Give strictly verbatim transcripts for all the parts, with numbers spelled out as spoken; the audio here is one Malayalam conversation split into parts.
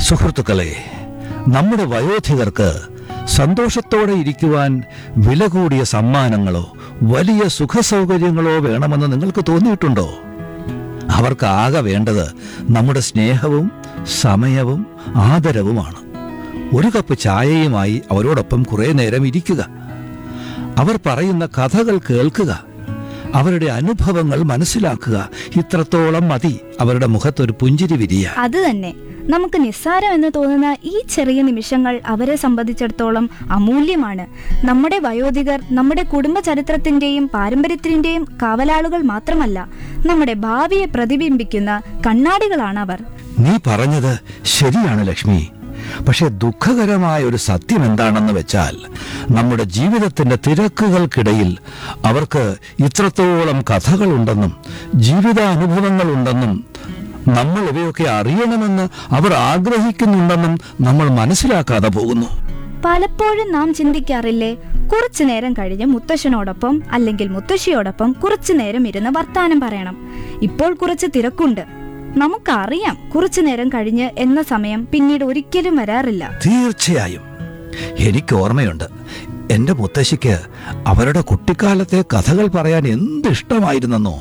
സുഹൃത്തുക്കളെ, നമ്മുടെ വയോധികർക്ക് സന്തോഷത്തോടെ ഇരിക്കുവാൻ വില കൂടിയ സമ്മാനങ്ങളോ വലിയ സുഖസൗകര്യങ്ങളോ വേണമെന്ന് നിങ്ങൾക്ക് തോന്നിയിട്ടുണ്ടോ? അവർക്ക് ആകെ വേണ്ടത് നമ്മുടെ സ്നേഹവും സമയവും ആദരവുമാണ്. ഒരു കപ്പ് ചായയുമായി അവരോടൊപ്പം കുറേ നേരം ഇരിക്കുക, അവർ പറയുന്ന കഥകൾ കേൾക്കുക, അവരുടെ അനുഭവങ്ങൾ മനസ്സിലാക്കുക. ഇത്രത്തോളം മതി അവരുടെ മുഖത്തൊരു പുഞ്ചിരി വിരിയ. അത് തന്നെ, നമുക്ക് നിസ്സാരം എന്ന് തോന്നുന്ന ഈ ചെറിയ നിമിഷങ്ങൾ അവരെ സംബന്ധിച്ചിടത്തോളം അമൂല്യമാണ്. നമ്മുടെ വയോധികർ നമ്മുടെ കുടുംബ ചരിത്രത്തിന്റെയും പാരമ്പര്യത്തിന്റെയും കാവലാളുകൾ മാത്രമല്ല, നമ്മുടെ ഭാവിയെ പ്രതിബിംബിക്കുന്ന കണ്ണാടികളാണ് അവർ. നീ പറഞ്ഞത് ശരിയാണ് ലക്ഷ്മി. പക്ഷെ ദുഃഖകരമായ ഒരു സത്യം എന്താണെന്ന് വെച്ചാൽ, നമ്മുടെ ജീവിതത്തിന്റെ തിരക്കുകൾക്കിടയിൽ അവർക്ക് ഇത്രത്തോളം കഥകളുണ്ടെന്നും ജീവിതാനുഭവങ്ങളുണ്ടെന്നും നമ്മൾ ഇവയൊക്കെ അറിയണമെന്ന് അവർ ആഗ്രഹിക്കുന്നുണ്ടെന്നും നമ്മൾ മനസ്സിലാക്കാതെ പോകുന്നു. പലപ്പോഴും നാം ചിന്തിക്കാറില്ലേ, കുറച്ചു നേരം കഴിഞ്ഞ് മുത്തശ്ശനോടൊപ്പം അല്ലെങ്കിൽ മുത്തശ്ശിയോടൊപ്പം കുറച്ചു നേരം ഇരുന്ന് വർത്താനം പറയണം. ഇപ്പോൾ കുറച്ച് തിരക്കുണ്ട്, നമുക്കറിയാം കുറച്ചു നേരം കഴിഞ്ഞ് എന്ന സമയം പിന്നീട് ഒരിക്കലും വരാറില്ല. തീർച്ചയായും എനിക്ക് ഓർമ്മയുണ്ട്, എന്റെ മുത്തശ്ശിക്ക് അവരുടെ കുട്ടിക്കാലത്തെ കഥകൾ പറയാൻ എന്ത് ഇഷ്ടമായിരുന്നെന്നോ.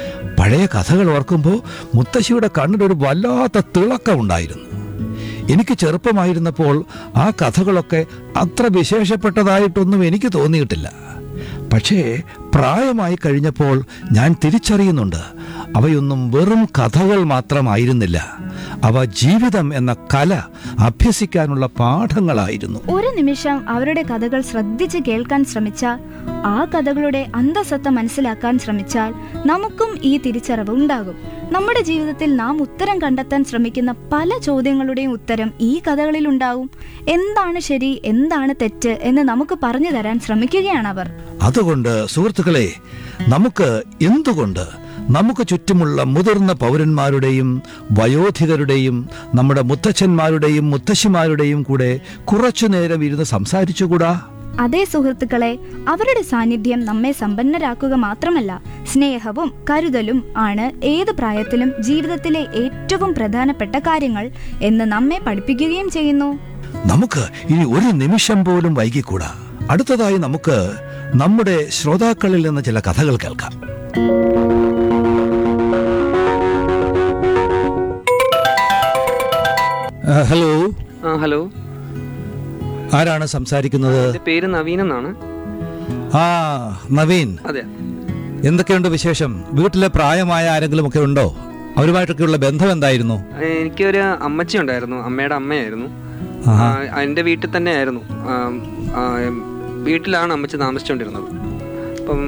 പഴയ കഥകൾ ഓർക്കുമ്പോൾ മുത്തശ്ശിയുടെ കണ്ണിലൊരു വല്ലാത്ത തിളക്കമുണ്ടായിരുന്നു. എനിക്ക് ചെറുപ്പമായിരുന്നപ്പോൾ ആ കഥകളൊക്കെ അത്ര വിശേഷപ്പെട്ടതായിട്ടൊന്നും എനിക്ക് തോന്നിയിട്ടില്ല. പക്ഷേ പ്രായമായി കഴിഞ്ഞപ്പോൾ ഞാൻ തിരിച്ചറിയുന്നുണ്ട്, അവയൊന്നും വെറും കഥകൾ മാത്രമായിരുന്നില്ല, അവ ജീവിതം എന്ന കല അഭ്യസിക്കാനുള്ള പാഠങ്ങളായിരുന്നു. ഒരു നിമിഷം അവരുടെ കഥകൾ ശ്രദ്ധിച്ച് കേൾക്കാൻ ശ്രമിച്ചാൽ, ആ കഥകളുടെ അന്തസത്ത മനസ്സിലാക്കാൻ ശ്രമിച്ചാൽ നമുക്കും ഈ തിരിച്ചറിവ് ഉണ്ടാകും. നമ്മുടെ ജീവിതത്തിൽ നാം ഉത്തരം കണ്ടെത്താൻ ശ്രമിക്കുന്ന പല ചോദ്യങ്ങളുടെയും ഉത്തരം ഈ കഥകളിൽ ഉണ്ടാവും. എന്താണ് ശരി, എന്താണ് തെറ്റ് എന്ന് നമുക്ക് പറഞ്ഞു തരാൻ ശ്രമിക്കുകയാണ് അവർ. അതുകൊണ്ട് സുഹൃത്തുക്കളെ, നമുക്ക് എന്തുകൊണ്ട് നമുക്ക് ചുറ്റുമുള്ള മുതിർന്ന പൗരന്മാരുടെയും വയോധികരുടെയും നമ്മുടെ മുത്തച്ഛന്മാരുടെയും മുത്തശ്ശിമാരുടെയും കൂടെ കുറച്ചു നേരം ഇരുന്ന് സംസാരിച്ചുകൂടാ? അതേ സുഹൃത്തുക്കളെ, അവരുടെ സാന്നിധ്യം നമ്മെ സമ്പന്നരാക്കുക മാത്രമല്ല, സ്നേഹവും കരുതലും ആണ് ഏത് പ്രായത്തിലും ജീവിതത്തിലെ ഏറ്റവും പ്രധാനപ്പെട്ട കാര്യങ്ങൾ എന്ന് നമ്മെ പഠിപ്പിക്കുകയും ചെയ്യുന്നു. നമുക്ക് ഇനി ഒരു നിമിഷം പോലും വൈകിക്കൂടാ. അടുത്തതായി നമുക്ക് നമ്മുടെ ശ്രോതാക്കളിൽ നിന്ന് ചില കഥകൾ കേൾക്കാം. ഹലോ. ഹലോ, ആരാണ് സംസാരിക്കുന്നത്? പേര് നവീൻ എന്നാണ്. ആ നവീൻ, അതെ. എന്തൊക്കെയുണ്ട് വിശേഷം? വീട്ടിലെ പ്രായമായ ആരെങ്കിലും ഒക്കെ ഉണ്ടോ? അവരുമായിട്ടൊക്കെയുള്ള ബന്ധം എന്തായിരുന്നു? എനിക്കൊരു അമ്മച്ചി ഉണ്ടായിരുന്നു, അമ്മയുടെ അമ്മയായിരുന്നു. എൻ്റെ വീട്ടിൽ തന്നെ ആയിരുന്നു, വീട്ടിലാണ് അമ്മച്ചി താമസിച്ചുകൊണ്ടിരുന്നത്. അപ്പം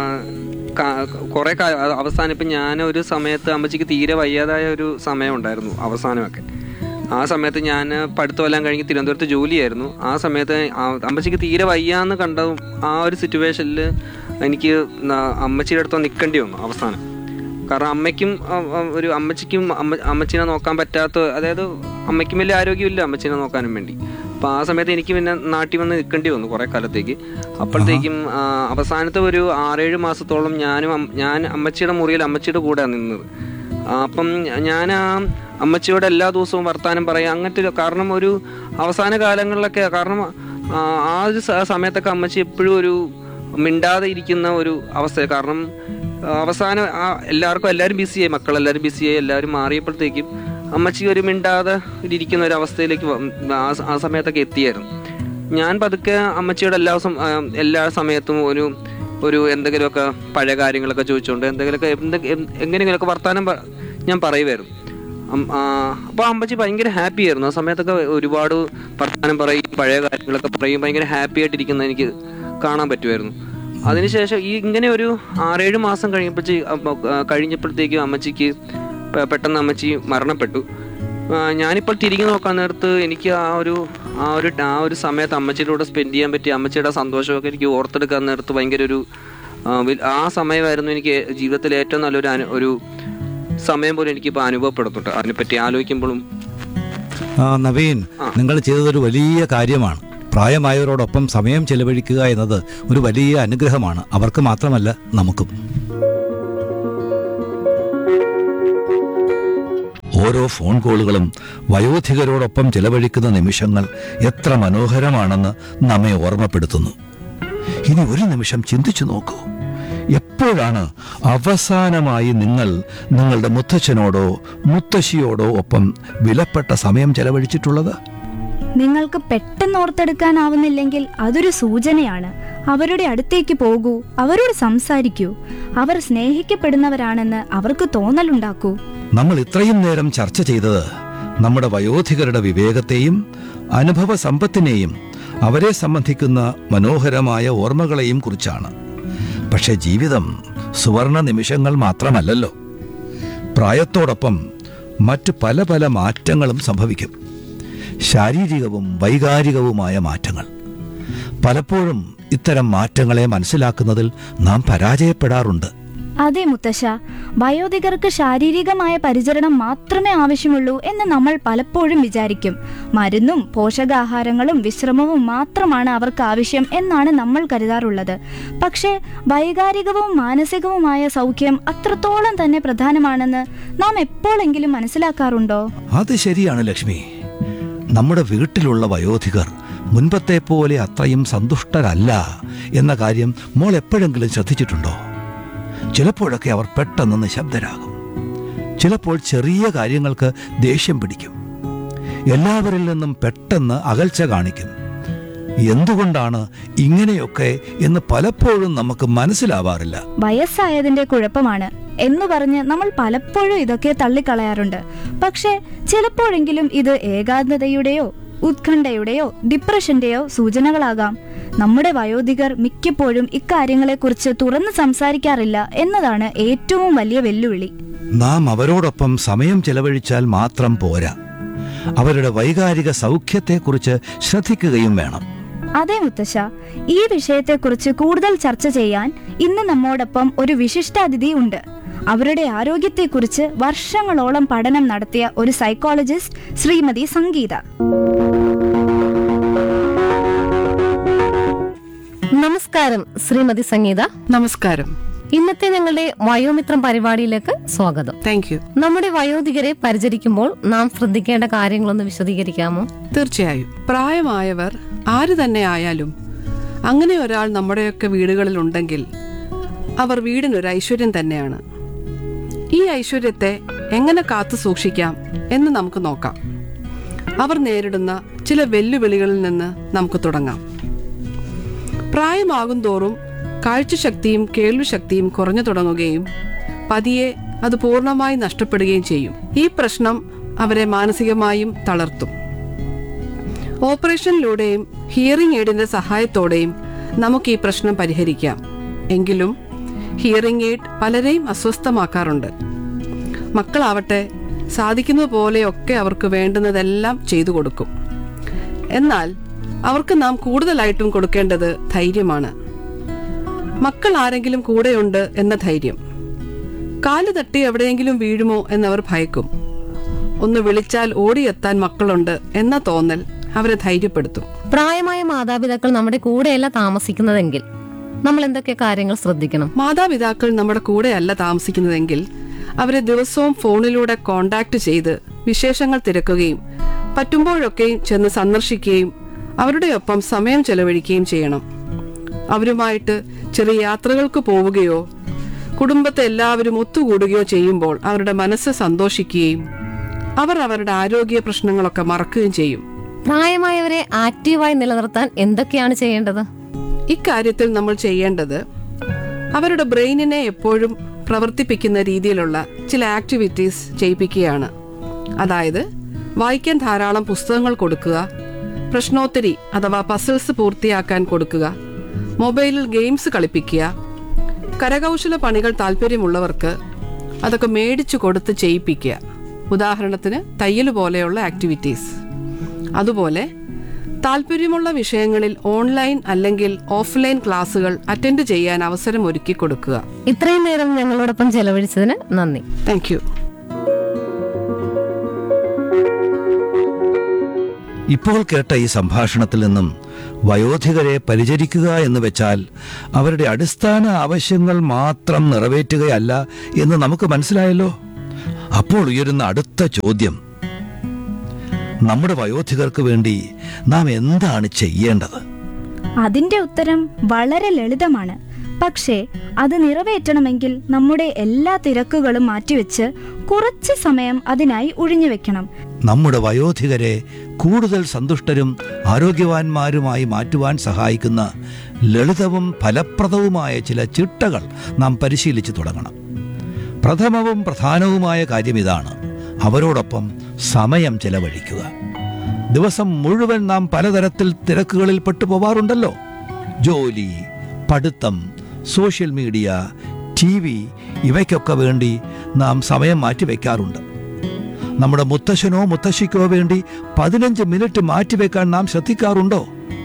കുറെ അവസാനം ഇപ്പം ഞാൻ ഒരു സമയത്ത് അമ്മച്ചിക്ക് തീരെ വയ്യാതായ ഒരു സമയം ഉണ്ടായിരുന്നു അവസാനമൊക്കെ. ആ സമയത്ത് ഞാൻ പഠിത്തമെല്ലാം കഴിഞ്ഞ് തിരുവനന്തപുരത്ത് ജോലിയായിരുന്നു. ആ സമയത്ത് അമ്മച്ചിക്ക് തീരെ വയ്യാന്ന് കണ്ട ആ ഒരു സിറ്റുവേഷനിൽ എനിക്ക് അമ്മച്ചിയുടെ അടുത്ത് നിൽക്കേണ്ടി വന്നു അവസാനം. കാരണം അമ്മയ്ക്കും ഒരു അമ്മച്ചിക്കും അമ്മ അമ്മച്ചിനെ നോക്കാൻ പറ്റാത്ത, അതായത് അമ്മയ്ക്കും വലിയ ആരോഗ്യമില്ല അമ്മച്ചിനെ നോക്കാനും വേണ്ടി. അപ്പോൾ ആ സമയത്ത് എനിക്ക് പിന്നെ നാട്ടിൽ വന്ന് നിൽക്കേണ്ടി വന്നു കുറേ കാലത്തേക്ക്. അപ്പോഴത്തേക്കും അവസാനത്തെ ഒരു ആറേഴ് മാസത്തോളം ഞാനും ഞാൻ അമ്മച്ചിയുടെ മുറിയിൽ അമ്മച്ചിയുടെ കൂടെയാണ് നിന്നത്. അപ്പം ഞാൻ ആ അമ്മച്ചിയോട് എല്ലാ ദിവസവും വർത്താനം പറയാം, അങ്ങനത്തെ ഒരു കാരണം ഒരു അവസാന കാലങ്ങളിലൊക്കെ. കാരണം ആ ഒരു സമയത്തൊക്കെ അമ്മച്ചി എപ്പോഴും ഒരു മിണ്ടാതെ ഇരിക്കുന്ന ഒരു അവസ്ഥ. കാരണം അവസാനം ആ എല്ലാവർക്കും എല്ലാവരും ബിസിയായി, മക്കളെല്ലാവരും ബിസിയായി, എല്ലാവരും മാറിയപ്പോഴത്തേക്കും അമ്മച്ചി ഒരു മിണ്ടാതെ ഇരിക്കുന്ന ഒരു അവസ്ഥയിലേക്ക് ആ സമയത്തൊക്കെ എത്തിയായിരുന്നു. ഞാൻ പതുക്കെ അമ്മച്ചിയോട് എല്ലാ ദിവസം എല്ലാ സമയത്തും ഒരു ഒരു എന്തെങ്കിലുമൊക്കെ പഴയ കാര്യങ്ങളൊക്കെ ചോദിച്ചുകൊണ്ട് എന്തെങ്കിലുമൊക്കെ എങ്ങനെയെങ്കിലുമൊക്കെ വർത്താനം ഞാൻ പറയുമായിരുന്നു. അപ്പോൾ അമ്മച്ചി ഭയങ്കര ഹാപ്പി ആയിരുന്നു ആ സമയത്തൊക്കെ. ഒരുപാട് വർത്താനം പറയും, പഴയ കാര്യങ്ങളൊക്കെ പറയും, ഭയങ്കര ഹാപ്പി ആയിട്ടിരിക്കുന്ന എനിക്ക് കാണാൻ പറ്റുമായിരുന്നു. അതിനുശേഷം ഈ ഇങ്ങനെ ഒരു ആറേഴ് മാസം കഴിയുമ്പോഴേ കഴിഞ്ഞപ്പോഴത്തേക്കും അമ്മച്ചിക്ക് പെട്ടെന്ന് അമ്മച്ചി മരണപ്പെട്ടു. ഞാനിപ്പോൾ തിരിഞ്ഞു നോക്കാൻ നേരത്ത് എനിക്ക് ആ ഒരു ആ ഒരു ആ ഒരു സമയത്ത് അമ്മച്ചിയുടെ കൂടെ സ്പെൻഡ് ചെയ്യാൻ പറ്റി, അമ്മച്ചിയുടെ സന്തോഷമൊക്കെ എനിക്ക് ഓർത്തെടുക്കാൻ നേരത്ത് ഭയങ്കര ഒരു ആ സമയമായിരുന്നു എനിക്ക് ജീവിതത്തിലെ ഏറ്റവും നല്ലൊരു ഒരു സമയം പോലും എനിക്കിപ്പോൾ അനുഭവപ്പെടുന്നുണ്ട് അതിനെപ്പറ്റി ആലോചിക്കുമ്പോഴും. നവീൻ, നിങ്ങൾ ചെയ്തതൊരു വലിയ കാര്യമാണ്. പ്രായമായവരോടൊപ്പം സമയം ചെലവഴിക്കുക എന്നത് ഒരു വലിയ അനുഗ്രഹമാണ്, അവർക്ക് മാത്രമല്ല നമുക്കും. ഓരോ ഫോൺ കോളുകളും വയോധികരോടൊപ്പം ചെലവഴിക്കുന്ന നിമിഷങ്ങൾ എത്ര മനോഹരമാണെന്ന് നമ്മെ ഓർമ്മപ്പെടുത്തുന്നു. ഇനി ഒരു നിമിഷം ചിന്തിച്ചു നോക്കൂ. എപ്പോഴാണ് അവസാനമായി നിങ്ങൾ നിങ്ങളുടെ മുത്തച്ഛനോടോ മുത്തശ്ശിയോടോ ഒപ്പം വിലപ്പെട്ട സമയം ചെലവഴിച്ചിട്ടുള്ളത്? നിങ്ങൾക്ക് പെട്ടെന്ന് ഓർത്തെടുക്കാനാവുന്നില്ലെങ്കിൽ അതൊരു സൂചനയാണ്. അവരുടെ അടുത്തേക്ക് പോകൂ, അവരോട് സംസാരിക്കൂ. അവർ സ്നേഹിക്കപ്പെടുന്നവരാണെന്ന് അവർക്ക് തോന്നലുണ്ടാക്കൂ. നമ്മൾ ഇത്രയും നേരം ചർച്ച ചെയ്തത് നമ്മുടെ വയോധികരുടെ വിവേകത്തെയും അനുഭവ സമ്പത്തിനെയും അവരെ സംബന്ധിക്കുന്ന മനോഹരമായ ഓർമ്മകളെയും കുറിച്ചാണ്. പക്ഷെ ജീവിതം സുവർണ നിമിഷങ്ങൾ മാത്രമല്ലല്ലോ. പ്രായത്തോടൊപ്പം മറ്റ് പല പല മാറ്റങ്ങളും സംഭവിക്കും. ശാരീരികവും വൈകാരികവുമായ മാറ്റങ്ങൾ. പലപ്പോഴും ഇത്തരം മാറ്റങ്ങളെ മനസ്സിലാക്കുന്നതിൽ നാം പരാജയപ്പെടാറുണ്ട്. അതെ മുത്തശ്ശ, വയോധികർക്ക് ശാരീരികമായ പരിചരണം മാത്രമേ ആവശ്യമുള്ളൂ എന്ന് നമ്മൾ പലപ്പോഴും വിചാരിക്കും. മരുന്നും പോഷകാഹാരങ്ങളും വിശ്രമവും മാത്രമാണ് അവർക്ക് ആവശ്യം എന്നാണ് നമ്മൾ കരുതാറുള്ളത്. പക്ഷേ വൈകാരികവും മാനസികവുമായ സൗഖ്യം അത്രത്തോളം തന്നെ പ്രധാനമാണെന്ന് നാം എപ്പോഴെങ്കിലും മനസ്സിലാക്കാറുണ്ടോ? അത് ശരിയാണ് ലക്ഷ്മി. നമ്മുടെ വീട്ടിലുള്ള വയോധികർ മുൻപത്തെ പോലെ അത്രയും സന്തുഷ്ടരല്ല എന്ന കാര്യം മോൾ എപ്പോഴെങ്കിലും ശ്രദ്ധിച്ചിട്ടുണ്ടോ? ചിലപ്പോഴൊക്കെ അവർ പെട്ടെന്ന് നിശബ്ദരാകും. ചിലപ്പോൾ ചെറിയ കാര്യങ്ങൾക്ക് ദേഷ്യം പിടിക്കും. എല്ലാവരിൽ നിന്നും പെട്ടെന്ന് അകൽച്ച കാണിക്കും. എന്തുകൊണ്ടാണ് ഇങ്ങനെയൊക്കെ എന്ന് പലപ്പോഴും നമുക്ക് മനസ്സിലാവാറില്ല. വയസ്സായതിന്റെ കുഴപ്പമാണ് എന്ന് പറഞ്ഞ് നമ്മൾ പലപ്പോഴും ഇതൊക്കെ തള്ളിക്കളയാറുണ്ട്. പക്ഷേ ചിലപ്പോഴെങ്കിലും ഇത് ഏകാന്തതയുടെയോ ഉത്കണ്ഠയുടെയോ ഡിപ്രഷന്റെയോ സൂചനകളാകാം. നമ്മുടെ വയോധികർ മിക്കപ്പോഴും ഇക്കാര്യങ്ങളെക്കുറിച്ച് തുറന്ന് സംസാരിക്കാറില്ല എന്നതാണ് ഏറ്റവും വലിയ വെല്ലുവിളി. നാം അവരോടൊപ്പം സമയം ചെലവഴിച്ചാൽ മാത്രം പോരാ, അവരുടെ വൈകാരിക സൗഖ്യത്തെക്കുറിച്ച് ശ്രദ്ധിക്കുകയും വേണം. അതെ മുത്തശ്ശ, ഈ വിഷയത്തെക്കുറിച്ച് കൂടുതൽ ചർച്ച ചെയ്യാൻ ഇന്ന് നമ്മോടൊപ്പം ഒരു വിശിഷ്ടാതിഥി ഉണ്ട്. അവരുടെ ആരോഗ്യത്തെക്കുറിച്ച് വർഷങ്ങളോളം പഠനം നടത്തിയ ഒരു സൈക്കോളജിസ്റ്റ് ശ്രീമതി സംഗീത. നമസ്കാരം ശ്രീമതി സംഗീത. നമസ്കാരം. ഇന്നത്തെ ഞങ്ങളുടെ വയോമിത്രം പരിപാടിയിലേക്ക് സ്വാഗതം. Thank you. നമ്മുടെ വയോധികരെ പരിചരിക്കുമ്പോൾ നാം ശ്രദ്ധിക്കേണ്ട കാര്യങ്ങളൊന്ന് വിശദീകരിക്കാമോ? തീർച്ചയായും. പ്രായമായവർ ആര് തന്നെ ആയാലും അങ്ങനെ ഒരാൾ നമ്മുടെയൊക്കെ വീടുകളിൽ ഉണ്ടെങ്കിൽ അവർ വീടിനൊരു ഐശ്വര്യം തന്നെയാണ്. ഈ ഐശ്വര്യത്തെ എങ്ങനെ കാത്തു സൂക്ഷിക്കാം എന്ന് നമുക്ക് നോക്കാം. അവർ നേരിടുന്ന ചില വെല്ലുവിളികളിൽ നിന്ന് നമുക്ക് തുടങ്ങാം. പ്രായമാകും തോറും കാഴ്ചശക്തിയും കേൾവിശക്തിയും കുറഞ്ഞു തുടങ്ങുകയും പതിയെ അത് പൂർണ്ണമായി നഷ്ടപ്പെടുകയും ചെയ്യും. ഈ പ്രശ്നം അവരെ മാനസികമായും തളർത്തും. ഓപ്പറേഷനിലൂടെയും ഹിയറിംഗ് എയ്ഡിന്റെ സഹായത്തോടെയും നമുക്ക് ഈ പ്രശ്നം പരിഹരിക്കാം. എങ്കിലും ഹിയറിംഗ് എയ്ഡ് പലരെയും അസ്വസ്ഥമാക്കാറുണ്ട്. മക്കളാവട്ടെ സാധിക്കുന്നത് പോലെയൊക്കെ അവർക്ക് വേണ്ടുന്നതെല്ലാം ചെയ്തു കൊടുക്കും. എന്നാൽ അവർക്ക് നാം കൂടുതലായിട്ടും കൊടുക്കേണ്ടത് ധൈര്യമാണ്. മക്കൾ ആരെങ്കിലും കൂടെയുണ്ട് എന്ന ധൈര്യം. കാല് തട്ടി എവിടെയെങ്കിലും വീഴുമോ എന്നവർ ഭയക്കും. ഒന്ന് വിളിച്ചാൽ ഓടിയെത്താൻ മക്കളുണ്ട് എന്ന തോന്നൽ അവരെ ധൈര്യപ്പെടുത്തും. പ്രായമായ മാതാപിതാക്കൾ നമ്മുടെ കൂടെയല്ല താമസിക്കുന്നതെങ്കിൽ നമ്മൾ എന്തൊക്കെ കാര്യങ്ങൾ ശ്രദ്ധിക്കണം? മാതാപിതാക്കൾ നമ്മുടെ കൂടെയല്ല താമസിക്കുന്നതെങ്കിൽ അവരെ ദിവസവും ഫോണിലൂടെ കോണ്ടാക്ട് ചെയ്ത് വിശേഷങ്ങൾ തിരക്കുകയും പറ്റുമ്പോഴൊക്കെയും ചെന്ന് സന്ദർശിക്കുകയും അവരുടെ ഒപ്പം സമയം ചെലവഴിക്കുകയും ചെയ്യണം. അവരുമായിട്ട് ചെറിയ യാത്രകൾക്ക് പോവുകയോ കുടുംബത്തെ എല്ലാവരും ഒത്തുകൂടുകയോ ചെയ്യുമ്പോൾ അവരുടെ മനസ്സ് സന്തോഷിക്കുകയും അവർ അവരുടെ ആരോഗ്യ പ്രശ്നങ്ങളൊക്കെ മറക്കുകയും ചെയ്യും. പ്രായമായവരെ ആക്റ്റീവായി നിലനിർത്താൻ എന്തൊക്കെയാണ് ചെയ്യേണ്ടത്? ഇക്കാര്യത്തിൽ നമ്മൾ ചെയ്യേണ്ടത് അവരുടെ ബ്രെയിനിനെ എപ്പോഴും പ്രവർത്തിപ്പിക്കുന്ന രീതിയിലുള്ള ചില ആക്ടിവിറ്റീസ് ചെയ്യിപ്പിക്കുകയാണ്. അതായത് വായിക്കാൻ ധാരാളം പുസ്തകങ്ങൾ കൊടുക്കുക, പ്രശ്നോത്തരി അഥവാ പസിൽസ് പൂർത്തിയാക്കാൻ കൊടുക്കുക, മൊബൈലിൽ ഗെയിംസ് കളിപ്പിക്കുക, കരകൗശല പണികൾ താല്പര്യമുള്ളവർക്ക് അതൊക്കെ മേടിച്ചു കൊടുത്ത് ചെയ്യിപ്പിക്കുക. ഉദാഹരണത്തിന് തയ്യൽ പോലെയുള്ള ആക്ടിവിറ്റീസ്. അതുപോലെ താല്പര്യമുള്ള വിഷയങ്ങളിൽ ഓൺലൈൻ അല്ലെങ്കിൽ ഓഫ്ലൈൻ ക്ലാസുകൾ അറ്റൻഡ് ചെയ്യാൻ അവസരം ഒരുക്കി കൊടുക്കുക. ഇത്രയും നേരം ഞങ്ങളോടൊപ്പം ചെലവഴിച്ചതിന് നന്ദി. Thank you. ഇപ്പോൾ കേട്ട ഈ സംഭാഷണത്തിൽ നിന്നും വയോധികരെ പരിചരിക്കുക എന്ന് വെച്ചാൽ അവരുടെ അടിസ്ഥാന ആവശ്യങ്ങൾ മാത്രം നിറവേറ്റുകയല്ല എന്ന് നമുക്ക് മനസ്സിലായല്ലോ. അപ്പോൾ ഉയരുന്ന അടുത്ത ചോദ്യം, നമ്മുടെ വയോധികർക്ക് വേണ്ടി നാം എന്താണ് ചെയ്യേണ്ടത്? അതിന്റെ ഉത്തരം വളരെ ലളിതമാണ്. പക്ഷേ അത് നിറവേറ്റണമെങ്കിൽ നമ്മുടെ എല്ലാ തിരക്കുകളും മാറ്റിവെച്ച് കുറച്ച് സമയം അതിനായി ഒഴിഞ്ഞുവെക്കണം. നമ്മുടെ വയോധികരെ കൂടുതൽ സന്തുഷ്ടരും ആരോഗ്യവാന്മാരുമായി മാറ്റുവാൻ സഹായിക്കുന്ന ലളിതവും ഫലപ്രദവുമായ ചില ചിട്ടകൾ നാം പരിശീലിച്ചു തുടങ്ങണം. പ്രഥമവും പ്രധാനവുമായ കാര്യം ഇതാണ്: അവരോടൊപ്പം സമയം ചെലവഴിക്കുക. ദിവസം മുഴുവൻ നാം പലതരത്തിൽ തിരക്കുകളിൽ പെട്ടുപോവാറുണ്ടല്ലോ. ജോലി, പഠിത്തം, സോഷ്യൽ മീഡിയ, ടി വി, ഇവയ്ക്കൊക്കെ വേണ്ടി നാം സമയം മാറ്റിവെക്കാറുണ്ട്. നമ്മുടെ മുത്തശ്ശനോ മുത്തശ്ശിക്കോ വേണ്ടി പതിനഞ്ച് മിനിറ്റ് മാറ്റിവെക്കാൻ നാം ശ്രദ്ധിക്കാറുണ്ടോ?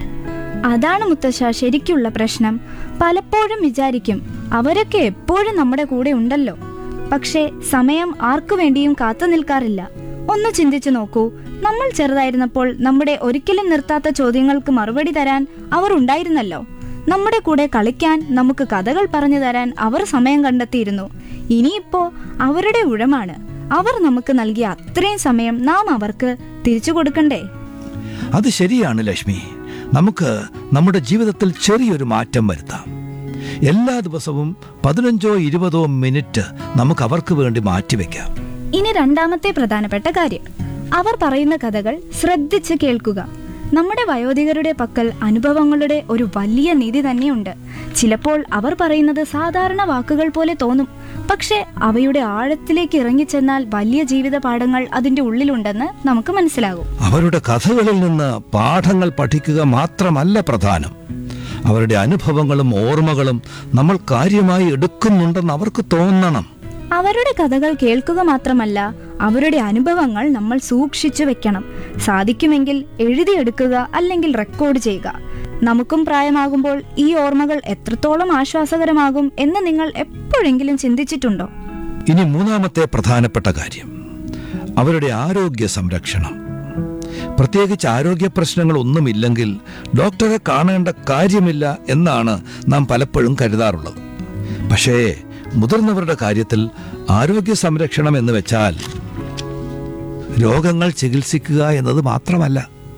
അതാണ് മുത്തശ്ശ ശരിക്കുള്ള പ്രശ്നം. പലപ്പോഴും വിചാരിക്കും അവരൊക്കെ എപ്പോഴും നമ്മുടെ കൂടെ ഉണ്ടല്ലോ. പക്ഷേ സമയം ആർക്കു വേണ്ടിയും കാത്തു നിൽക്കാറില്ല. ഒന്ന് ചിന്തിച്ചു നോക്കൂ, നമ്മൾ ചെറുതായിരുന്നപ്പോൾ നമ്മുടെ ഒരിക്കലും നിർത്താത്ത ചോദ്യങ്ങൾക്ക് മറുപടി തരാൻ അവർ ഉണ്ടായിരുന്നല്ലോ. നമ്മുടെ കൂടെ കളിക്കാൻ, നമുക്ക് കഥകൾ പറഞ്ഞു തരാൻ അവർ സമയം കണ്ടെത്തിയിരുന്നു. ഇനിയിപ്പോ അവരുടെ ഊഴമാണ്. അവർ നമുക്ക് നൽകിയ അത്രയും സമയം നാം അവർക്ക് തിരിച്ചു കൊടുക്കണ്ടേ? അത് ശരിയാണ് ലക്ഷ്മി. നമുക്ക് നമ്മുടെ ജീവിതത്തിൽ ചെറിയൊരു മാറ്റം വരുത്താം. എല്ലാ ദിവസവും പതിനഞ്ചോ ഇരുപതോ മിനിറ്റ് നമുക്ക് അവർക്ക് വേണ്ടി മാറ്റിവെക്കാം. ഇനി രണ്ടാമത്തെ പ്രധാനപ്പെട്ട കാര്യം, അവർ പറയുന്ന കഥകൾ ശ്രദ്ധിച്ച് കേൾക്കുക. നമ്മുടെ വയോധികരുടെ പക്കൽ അനുഭവങ്ങളുടെ ഒരു വലിയ നിധി തന്നെയുണ്ട്. ചിലപ്പോൾ അവർ പറയുന്നത് സാധാരണ വാക്കുകൾ പോലെ തോന്നും. പക്ഷെ അവയുടെ ആഴത്തിലേക്ക് ഇറങ്ങിച്ചെന്നാൽ വലിയ ജീവിത പാഠങ്ങൾ അതിന്റെ ഉള്ളിലുണ്ടെന്ന് നമുക്ക് മനസ്സിലാകും. അവരുടെ കഥകളിൽ നിന്ന് പാഠങ്ങൾ പഠിക്കുക മാത്രമല്ല പ്രധാനം, അവരുടെ അനുഭവങ്ങളും ഓർമ്മകളും നമ്മൾ കാര്യമായി എടുക്കുന്നുണ്ടെന്ന് അവർക്ക് തോന്നണം. അവരുടെ കഥകൾ കേൾക്കുക മാത്രമല്ല, അവരുടെ അനുഭവങ്ങൾ നമ്മൾ സൂക്ഷിച്ചു വെക്കണം. സാധിക്കുമെങ്കിൽ എഴുതിയെടുക്കുക, അല്ലെങ്കിൽ റെക്കോർഡ് ചെയ്യുക. നമുക്കും പ്രായമാകുമ്പോൾ ഈ ഓർമ്മകൾ എത്രത്തോളം ആശ്വാസകരമാകും എന്ന് നിങ്ങൾ എപ്പോഴെങ്കിലും ചിന്തിച്ചിട്ടുണ്ടോ? ഇനി മൂന്നാമത്തെ പ്രധാനപ്പെട്ട കാര്യം, അവരുടെ ആരോഗ്യ സംരക്ഷണം. പ്രത്യേകിച്ച് ആരോഗ്യ പ്രശ്നങ്ങൾ ഒന്നുമില്ലെങ്കിൽ ഡോക്ടറെ കാണേണ്ട കാര്യമില്ല എന്നാണ് നാം പലപ്പോഴും കരുതാറുള്ളത്. പക്ഷേ മുതിർന്നവരുടെ കാര്യത്തിൽ ആരോഗ്യ സംരക്ഷണം എന്ന് വെച്ചാൽ രോഗങ്ങൾ ചികിത്സിക്കുക എന്നത് മാത്രമല്ല,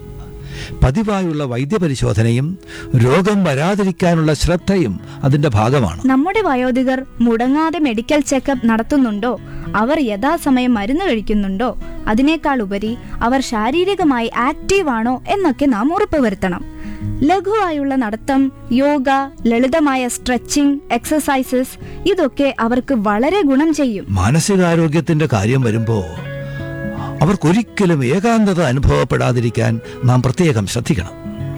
പതിവായുള്ള വൈദ്യപരിശോധനയും രോഗം വരാതിരിക്കാനുള്ള ശ്രദ്ധയും അതിന്റെ ഭാഗമാണ്. നമ്മുടെ വയോധികർ മുടങ്ങാതെ മെഡിക്കൽ ചെക്കപ്പ് നടത്തുന്നുണ്ടോ? അവർ യഥാസമയം മരുന്ന് കഴിക്കുന്നുണ്ടോ? അതിനേക്കാൾ ഉപരി അവർ ശാരീരികമായി ആക്റ്റീവ് ആണോ എന്നൊക്കെ നാം ഉറപ്പുവരുത്തണം. ലഘുവായുള്ള നടത്തം, യോഗ, ലളിതമായ സ്ട്രെച്ചിങ്, എക്സസൈസസ്, ഇതൊക്കെ അവർക്ക് വളരെ ഗുണം ചെയ്യും. മാനസികാരോഗ്യത്തിന്റെ കാര്യം വരുമ്പോ അവർക്കൊരിക്കലും ഏകാന്തത അനുഭവപ്പെടാതിരിക്കാൻ നാം പ്രത്യേകം ശ്രദ്ധിക്കണം.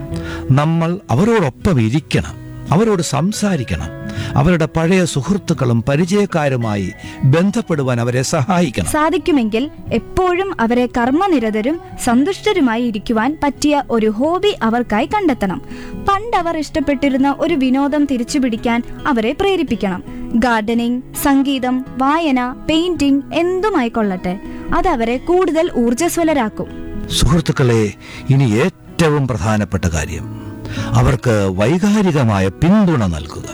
നമ്മൾ അവരോടൊപ്പം ഇരിക്കണം, അവരോട് സംസാരിക്കണം, അവരുടെ പഴയ സുഹൃത്തുക്കളും പരിചയക്കാരുമായി ബന്ധപ്പെടുവാൻ അവരെ സഹായിക്കണം. സാധിക്കുമെങ്കിൽ എപ്പോഴും അവരെ കർമ്മനിരതരും സന്തുഷ്ടരുമായി ഇരിക്കുവാൻ പറ്റിയ ഒരു ഹോബി അവർക്കായി കണ്ടെത്തണം. പണ്ട് അവർ ഇഷ്ടപ്പെട്ടിരുന്ന ഒരു വിനോദം തിരിച്ചുപിടിക്കാൻ അവരെ പ്രേരിപ്പിക്കണം. ഗാർഡനിങ്, സംഗീതം, വായന, പെയിന്റിംഗ്, എന്തുമായിക്കൊള്ളട്ടെ, അത് അവരെ കൂടുതൽ ഊർജ്ജസ്വലരാക്കും. സുഹൃത്തുക്കളെ, ഇനി ഏറ്റവും പ്രധാനപ്പെട്ട കാര്യം, അവർക്ക് വൈകാരികമായ പിന്തുണ നൽകുക.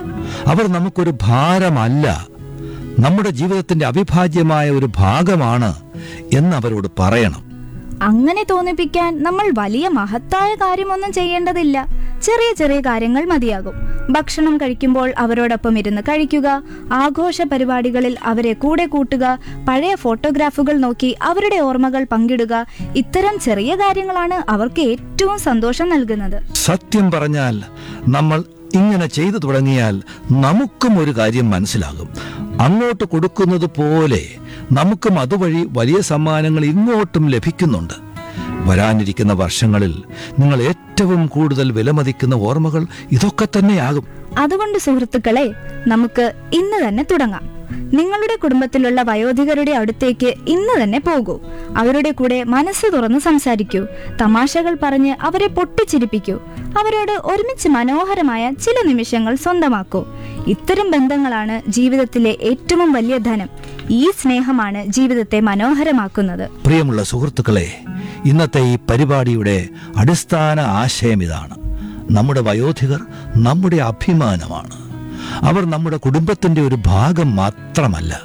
അവർ നമുക്കൊരു ഭാരമല്ല, നമ്മുടെ ജീവിതത്തിന്റെ അവിഭാജ്യമായ ഒരു ഭാഗമാണ് എന്ന് അവരോട് പറയണം. അങ്ങനെ തോന്നിപ്പിക്കാൻ നമ്മൾ വലിയ മഹത്തായ കാര്യമൊന്നും ചെയ്യേണ്ടതില്ല. ചെറിയ ചെറിയ കാര്യങ്ങൾ മതിയാകും. ഭക്ഷണം കഴിക്കുമ്പോൾ അവരോടൊപ്പം ഇരുന്ന് കഴിക്കുക, ആഘോഷ പരിപാടികളിൽ അവരെ കൂടെ കൂട്ടുക, പഴയ ഫോട്ടോഗ്രാഫുകൾ നോക്കി അവരുടെ ഓർമ്മകൾ പങ്കിടുക. ഇത്തരം ചെറിയ കാര്യങ്ങളാണ് അവർക്ക് ഏറ്റവും സന്തോഷം നൽകുന്നത്. സത്യം പറഞ്ഞാൽ നമ്മൾ ഇങ്ങനെ ചെയ്തു തുടങ്ങിയാൽ നമുക്കും ഒരു കാര്യം മനസ്സിലാകും. അങ്ങോട്ട് കൊടുക്കുന്നത് പോലെ നമുക്കും അതുവഴി വലിയ സമ്മാനങ്ങൾ ഇങ്ങോട്ടും ലഭിക്കുന്നുണ്ട്. വരാനിരിക്കുന്ന വർഷങ്ങളിൽ നിങ്ങൾ ഏറ്റവും കൂടുതൽ വിലമതിക്കുന്ന ഓർമ്മകൾ ഇതൊക്കെ തന്നെയാകും. അതുകൊണ്ട് സുഹൃത്തുക്കളെ, നമുക്ക് ഇന്ന് തന്നെ തുടങ്ങാം. നിങ്ങളുടെ കുടുംബത്തിലുള്ള വയോധികരുടെ അടുത്തേക്ക് ഇന്ന് തന്നെ പോകൂ. അവരുടെ കൂടെ മനസ്സ് തുറന്ന് സംസാരിക്കൂ. തമാശകൾ പറഞ്ഞ് അവരെ പൊട്ടിച്ചിരിപ്പിക്കൂ. അവരോട് ഒരുമിച്ച് മനോഹരമായ ചില നിമിഷങ്ങൾ സ്വന്തമാക്കൂ. ഇത്തരം ബന്ധങ്ങളാണ് ജീവിതത്തിലെ ഏറ്റവും വലിയ ധനം. ഈ സ്നേഹമാണ് ജീവിതത്തെ മനോഹരമാക്കുന്നത്. പ്രിയമുള്ള സുഹൃത്തുക്കളെ, ഇന്നത്തെ ഈ പരിപാടിയുടെ അടിസ്ഥാന ആശയം ഇതാണ്: നമ്മുടെ വയോധികർ നമ്മുടെ അഭിമാനമാണ്. അവർ നമ്മുടെ കുടുംബത്തിന്റെ ഒരു ഭാഗം മാത്രമല്ല,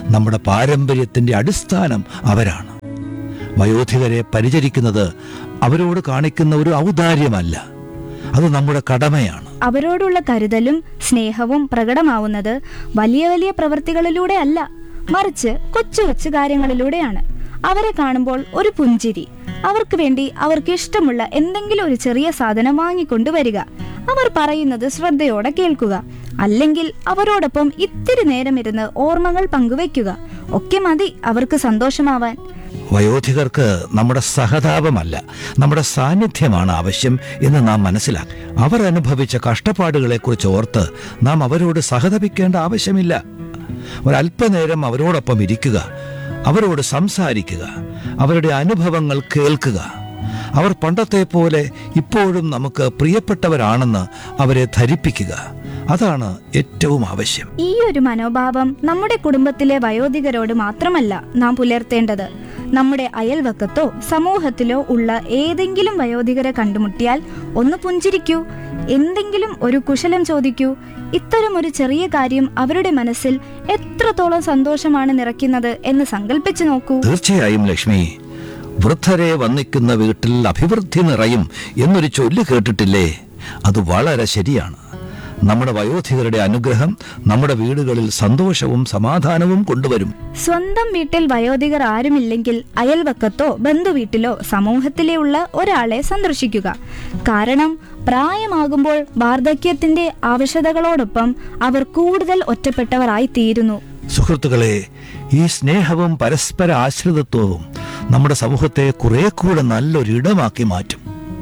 നമ്മുടെ പാരമ്പര്യത്തിന്റെ അടിസ്ഥാനം അവരാണ്. വയോധികരെ പരിചരിക്കുന്നത് അവരോട് കാണിക്കുന്ന ഒരു ഔദാര്യമല്ല, അത് നമ്മുടെ കടമയാണ്. അവരോടുള്ള കരുതലും സ്നേഹവും പ്രകടമാവുന്നത് വലിയ വലിയ പ്രവൃത്തികളിലൂടെ അല്ല, മറിച്ച് കൊച്ചു കൊച്ചു കാര്യങ്ങളിലൂടെയാണ്. അവരെ കാണുമ്പോൾ ഒരു പുഞ്ചിരി, അവർക്ക് വേണ്ടി അവർക്ക് ഇഷ്ടമുള്ള എന്തെങ്കിലും ഒരു ചെറിയ സാധനം വാങ്ങിക്കൊണ്ടുവരിക, അവർ പറയുന്നത് ശ്രദ്ധയോടെ കേൾക്കുക, അല്ലെങ്കിൽ അവരോടൊപ്പം ഇത്തിരി നേരം ഇരുന്ന് ഓർമ്മകൾ പങ്കുവെക്കുക, ഒക്കെ മതി അവർക്ക് സന്തോഷമാവാൻ. വയോധികർക്ക് നമ്മുടെ സഹതാപമല്ല, നമ്മുടെ സാന്നിധ്യമാണ് ആവശ്യം എന്ന് നാം മനസ്സിലാക്കി. അവർ അനുഭവിച്ച കഷ്ടപ്പാടുകളെക്കുറിച്ച് ഓർത്ത് നാം അവരോട് സഹതപിക്കേണ്ട ആവശ്യമില്ല. ഒരല്പനേരം അവരോടൊപ്പം ഇരിക്കുക, അവരോട് സംസാരിക്കുക, അവരുടെ അനുഭവങ്ങൾ കേൾക്കുക. അവർ പണ്ടത്തെ പോലെ ഇപ്പോഴും നമുക്ക് പ്രിയപ്പെട്ടവരാണെന്ന് അവരെ ധരിപ്പിക്കുക. അതാണ് ഏറ്റവും ആവശ്യം. ഈ ഒരു മനോഭാവം നമ്മുടെ കുടുംബത്തിലെ വയോധികരോട് മാത്രമല്ല നാം പുലർത്തേണ്ടത്. നമ്മുടെ അയൽവക്കത്തോ സമൂഹത്തിലോ ഉള്ള ഏതെങ്കിലും വയോധികരെ കണ്ടുമുട്ടിയാൽ ഒന്ന് പുഞ്ചിരിക്കൂ, എന്തെങ്കിലും ഒരു കുശലം ചോദിക്കൂ. ഇത്തരം ഒരു ചെറിയ കാര്യം അവരുടെ മനസ്സിൽ എത്രത്തോളം സന്തോഷമാണ് നിറയ്ക്കുന്നത് എന്ന് സങ്കല്പിച്ചു നോക്കൂ. തീർച്ചയായും ലക്ഷ്മി, വൃദ്ധരെ വന്നിക്കുന്ന വീട്ടിൽ അഭിവൃദ്ധി നിറയും എന്നൊരു ചൊല്ല് കേട്ടിട്ടില്ലേ? അത് വളരെ ശരിയാണ്. നമ്മുടെ വയോധികരുടെ അനുഗ്രഹം നമ്മുടെ വീടുകളിൽ സന്തോഷവും സമാധാനവും കൊണ്ടുവരും. സ്വന്തം വീട്ടിൽ വയോധികർ ആരുമില്ലെങ്കിൽ അയൽവക്കത്തോ ബന്ധുവീട്ടിലോ സമൂഹത്തിലെ ഉള്ള ഒരാളെ സന്ദർശിക്കുക. കാരണം പ്രായമാകുമ്പോൾ വാർദ്ധക്യത്തിന്റെ ആവശ്യകതകളോടൊപ്പം അവർ കൂടുതൽ ഒറ്റപ്പെട്ടവരായി തീരുന്നു. സുഹൃത്തുക്കളെ, ഈ സ്നേഹവും പരസ്പര ആശ്രിതത്വവും നമ്മുടെ സമൂഹത്തെ കുറെ കൂടെ നല്ലൊരിടമാക്കി മാറ്റും.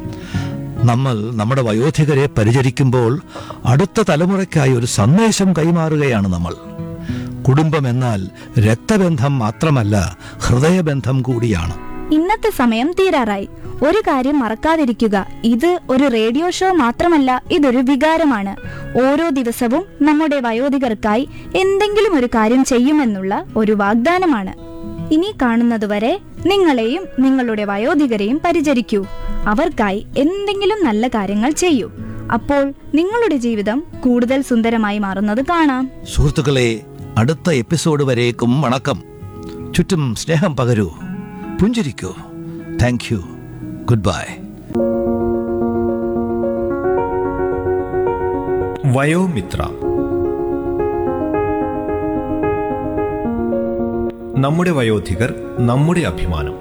നമ്മൾ നമ്മുടെ വയോധികരെ പരിചരിക്കുമ്പോൾ അടുത്ത തലമുറയ്ക്കായി ഒരു സന്ദേശം കൈമാറുകയാണ് നമ്മൾ. കുടുംബം എന്നാൽ രക്തബന്ധം മാത്രമല്ല, ഹൃദയബന്ധം കൂടിയാണ്. ഇന്നത്തെ സമയം തീരാറായി. ഒരു കാര്യം മറക്കാതിരിക്കുക, ഇത് ഒരു റേഡിയോ ഷോ മാത്രമല്ല, ഇതൊരു വികാരമാണ്. ഓരോ ദിവസവും നമ്മുടെ വയോധികർക്കായി എന്തെങ്കിലും ഒരു കാര്യം ചെയ്യുമെന്നുള്ള ഒരു വാഗ്ദാനമാണ്. ഇനി കാണുന്നതുവരെ നിങ്ങളെയും നിങ്ങളുടെ വയോധികരെയും പരിചരിക്കൂ. അവർക്കായി എന്തെങ്കിലും നല്ല കാര്യങ്ങൾ ചെയ്യൂ. അപ്പോൾ നിങ്ങളുടെ ജീവിതം കൂടുതൽ സുന്ദരമായി മാറുന്നത് കാണാം. സുഹൃത്തുക്കളെ, അടുത്ത എപ്പിസോഡ് വരേക്കും വണക്കം. ചുറ്റും സ്നേഹം പകരൂ, പുഞ്ചിരിക്കൂ. Thank you. Good bye. Vayomithra. നമ്മുടെ വയോധികർ നമ്മുടെ അഭിമാനം.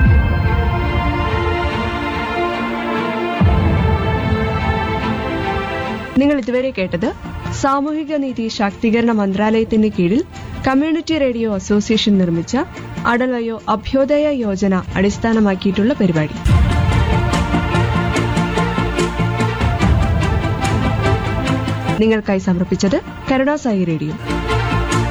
നിങ്ങൾ ഇതുവരെ കേട്ടത് സാമൂഹിക നീതി ശാക്തീകരണ മന്ത്രാലയത്തിന് കീഴിൽ കമ്മ്യൂണിറ്റി റേഡിയോ അസോസിയേഷൻ നിർമ്മിച്ച അടൽ വയോ അഭ്യോദയ യോജന അടിസ്ഥാനമാക്കിയിട്ടുള്ള പരിപാടി. നിങ്ങൾക്കായി സമർപ്പിച്ചത് കരുണാസായി റേഡിയോ.